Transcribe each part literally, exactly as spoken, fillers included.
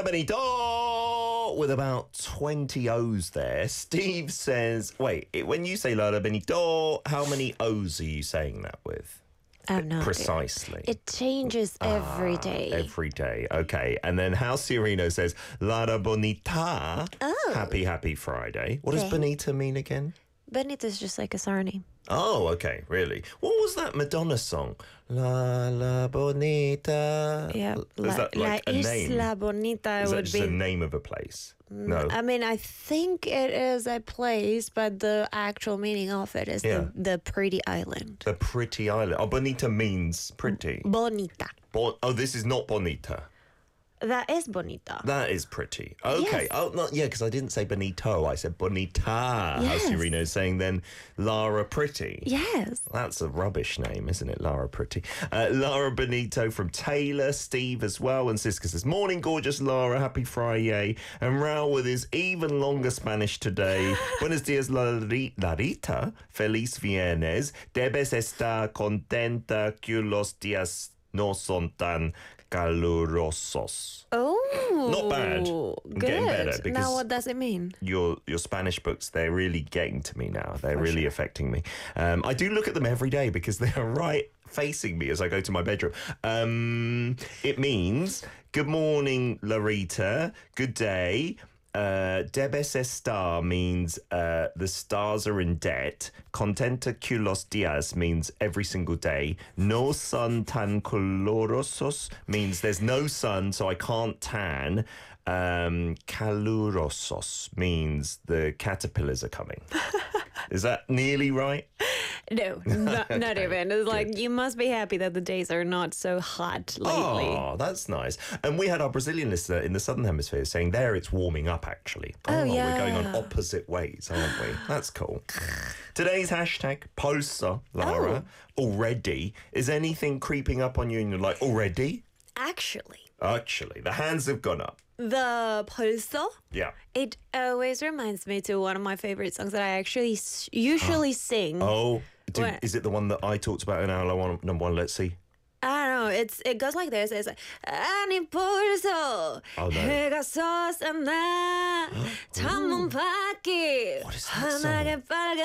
Benito with about twenty O's there. Steve says, wait, it, when you say Lara Benito, how many O's are you saying that with? I have no Precisely. idea. It changes every Ah, day. Every day. Okay. And then House Cirino says, Lara Bonita. Oh. Happy, happy Friday. What does Okay. Bonita mean again? Benito's just like a surname. Oh, okay, really. What was that Madonna song? La La Bonita. Yeah. Is that like La a name? Isla Bonita Is that would just be. the name of a place? No. I mean, I think it is a place, but the actual meaning of it is Yeah. the, the pretty island. The pretty island. Oh, Bonita means pretty. Bonita. Bon- oh, this is not Bonita. That is bonita. That is pretty. Okay. Yes. Oh, not yeah, because I didn't say Bonito. I said Bonita. Yes. House Cirino is saying then Lara Pretty. Yes. That's a rubbish name, isn't it? Lara Pretty. Uh, Lara Benito from Taylor, Steve as well. And Siska says, morning, gorgeous Lara. Happy Friday. And Raul with his even longer Spanish today. Buenos dias, Lari- Larita. Feliz viernes. Debes estar contenta que los días no son tan calurosos. Oh. Not bad. I'm Good. getting better because now what does it mean? your your Spanish books, they're really getting to me now. They're For really sure. affecting me. Um, I do look at them every day because they're right facing me as I go to my bedroom. Um, it means, good morning, Larita. Good day. Uh, debes estar means uh, the stars are in debt. Contenta que los días means every single day. No son tan colorosos means there's no sun, so I can't tan. Um, calurosos means the caterpillars are coming. Is that nearly right? No, not, not Okay, even. It's like, good. you must be happy that the days are not so hot lately. Oh, that's nice. And we had our Brazilian listener in the Southern Hemisphere saying there it's warming up, actually. Oh, We're going on yeah. opposite ways, aren't we? That's cool. Today's hashtag, Polsa, Lara, already. Is anything creeping up on you and you're like, already? Actually, Actually, the hands have gone up. the 벌써, Yeah. it always reminds me to one of my favorite songs that I actually s- usually sing. Oh, did, What? is it the one that I talked about in our one, number one? Let's see. I don't know. It's it goes like this. It's like 아니 벌써 Oh, no. 해가 솟았나 창문 밖이 What is that 환하게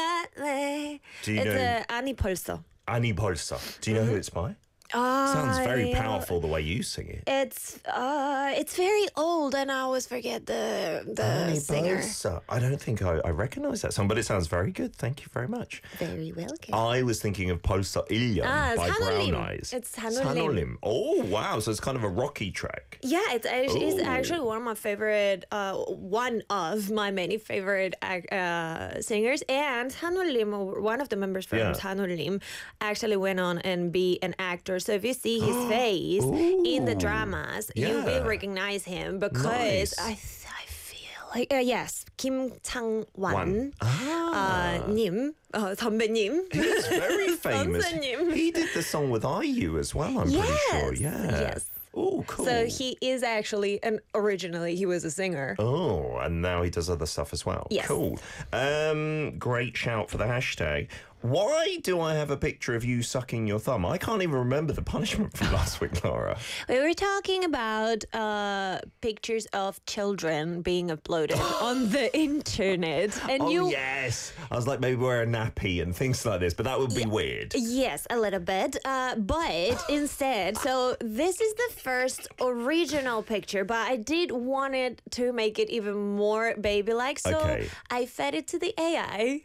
빨갛네. Do you It's know- uh, 아니 벌써. Annie Polsa. Do you know who it's by? Sounds very I- powerful the way you sing it. It's uh, it's very old, and I always forget the the Annie singer. Polsa. I don't think I, I recognise that song, but it sounds very good. Thank you very much. Very welcome. I was thinking of Polsa Ilyan Ah, it's by Hanolim. Brown Eyes. It's Hanolim. Hanolim. Oh, wow. So it's kind of a rocky track. Yeah, it's it's Ooh. actually one of my favorite, uh, one of my many favorite ac- uh, singers. And Hanolim, one of the members from Yeah. Hanolim, actually went on and be an actor. So if you see his face in the Ooh. dramas, you Yeah. will recognize him because Nice. I th- I feel like uh, yes, Kim Chang Wan, Wan. Ah. uh, 님, uh, 선배님. He's very famous. 선생님. He did the song with I U as well, I'm pretty sure. Yes, Yeah. yes. Oh, cool. So he is actually, and originally he was a singer. Oh, and now he does other stuff as well. Yes. Cool. Um, great shout for the hashtag. Why do I have a picture of you sucking your thumb? I can't even remember the punishment from last week, Laura. We were talking about uh, pictures of children being uploaded on the internet, and Oh, you. yes. I was like, maybe wear a nappy and things like this, but that would be weird. Yes, a little bit. Uh, but instead, so this is the first original picture, but I did want it to make it even more baby-like, so Okay. I fed it to the A I.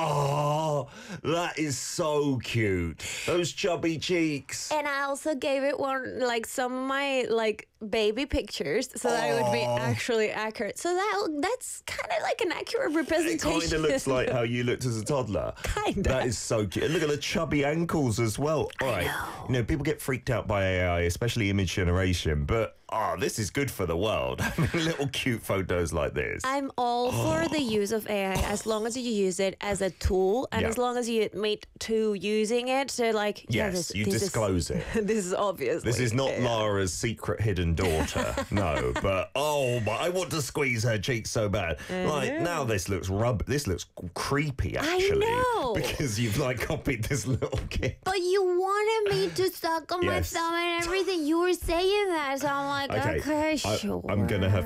Oh, that is so cute. Those chubby cheeks. And I also gave it one, like some of my like baby pictures, so that it would be Aw. actually accurate. So that that's kind of like an accurate It representation. kind of looks like how you looked as a toddler. Kinda. That is so cute. And look at the chubby ankles as well. All right. You know, people get freaked out by A I, especially image generation, but oh, this is good for the world. Little cute photos like this. I'm all for the use of A I as long as you use it as a tool and Yeah. as long as you admit to using it. So, like, yeah, Yes, this, you this disclose is, it. This is obvious. This is not Lara's secret hidden daughter. No, but oh my, I want to squeeze her cheeks so bad. Like now this looks rub this looks creepy actually. know. Because you've like copied this little kid. But you wanted me to suck on my Yes. thumb and everything. You were saying that, so I'm like, Okay, okay, I, sure. I'm gonna have